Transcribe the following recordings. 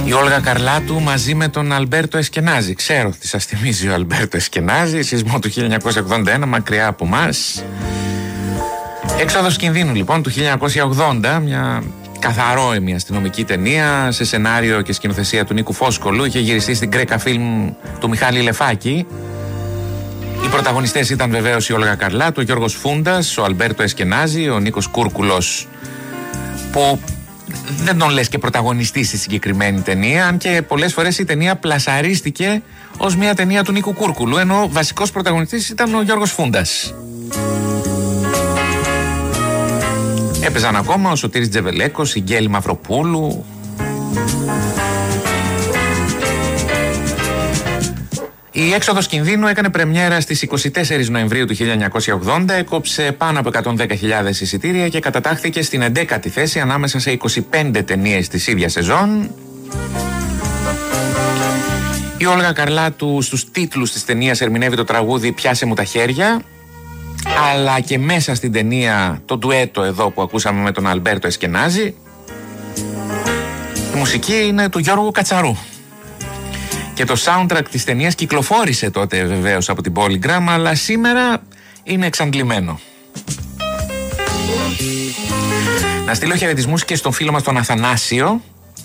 Η Όλγα Καρλάτου μαζί με τον Αλμπέρτο Εσκενάζη. Ξέρω τι σας θυμίζει ο Αλμπέρτο Εσκενάζη. Σεισμό του 1981, μακριά από μας. Έξοδος κινδύνου λοιπόν του 1980, μια καθαρόαιμη αστυνομική ταινία σε σενάριο και σκηνοθεσία του Νίκου Φόσκολου. Είχε γυριστεί στην Γκρέκα Φιλμ του Μιχάλη Λεφάκη. Οι πρωταγωνιστές ήταν βεβαίως η Όλγα Καρλάτου, ο Γιώργος Φούντας, ο Αλμπέρτο Εσκενάζη, ο Νίκος Κούρκουλος, που δεν τον λες και πρωταγωνιστή στη συγκεκριμένη ταινία, αν και πολλές φορές η ταινία πλασαρίστηκε ως μια ταινία του Νίκου Κούρκουλου, ενώ ο βασικός πρωταγωνιστής ήταν ο Γιώργος Φούντας. Έπαιζαν ακόμα ο Σωτήρης Τζεβελέκος, η Γκέλη Μαυροπούλου. Η Έξοδος κινδύνου έκανε πρεμιέρα στις 24 Νοεμβρίου του 1980, έκοψε πάνω από 110.000 εισιτήρια και κατατάχθηκε στην 11η θέση ανάμεσα σε 25 ταινίες της ίδιας σεζόν. Η Όλγα Καρλάτου στους τίτλους της ταινίας ερμηνεύει το τραγούδι «Πιάσε μου τα χέρια», αλλά και μέσα στην ταινία το ντουέτο εδώ που ακούσαμε με τον Αλμπέρτο Εσκενάζη. Η μουσική είναι του Γιώργου Κατσαρού. Και το soundtrack της ταινίας κυκλοφόρησε τότε βεβαίως από την Polygram, αλλά σήμερα είναι εξαντλημένο. Να στείλω χαιρετισμούς και στον φίλο μας τον Αθανάσιο,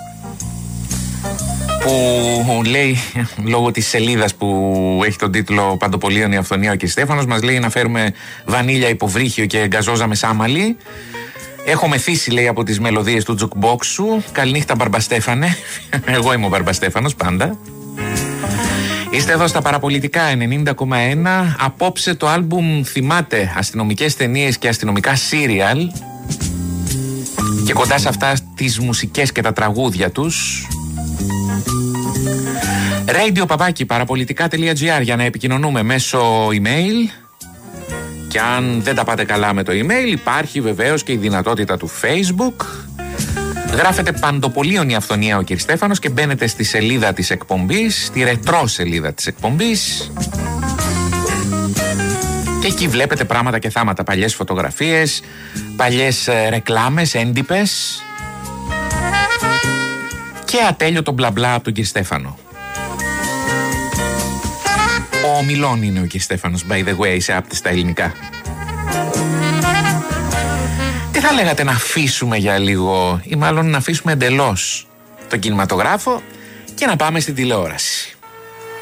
που λέει, λόγω της σελίδας που έχει τον τίτλο «Παντοπολίων η αυθονία ο κ. Στέφανος», μας λέει να φέρουμε βανίλια υποβρύχιο και γκαζόζα με σάμαλι. Έχω μεθύσει, λέει, από τις μελωδίες του τζουκμπόξ σου. Καληνύχτα Μπαρμπαστέφανε. Εγώ είμαι ο Μπαρμπαστέφανος πάντα. Είστε εδώ στα Παραπολιτικά 90,1. Απόψε το άλμπουμ θυμάται αστυνομικές ταινίες και αστυνομικά σύριαλ, και κοντά σε αυτά τις μουσικές και τα τραγούδια τους. radio@parapolitica.gr για να επικοινωνούμε μέσω email. Και αν δεν τα πάτε καλά με το email, υπάρχει βεβαίως και η δυνατότητα του Facebook. Γράφετε «Παντοπολίων η αυθονία ο κ. Στέφανος» και μπαίνετε στη σελίδα της εκπομπής, στη ρετρό σελίδα της εκπομπής, και εκεί βλέπετε πράγματα και θάματα, παλιές φωτογραφίες, παλιές ρεκλάμες, έντυπες και ατέλειωτο μπλα μπλα από τον κ. Στέφανο. Ο Μιλών είναι ο κ. Στέφανος, by the way, σε άπτη στα ελληνικά. Τι θα λέγατε να αφήσουμε για λίγο, ή μάλλον να αφήσουμε εντελώς τον κινηματογράφο και να πάμε στην τηλεόραση?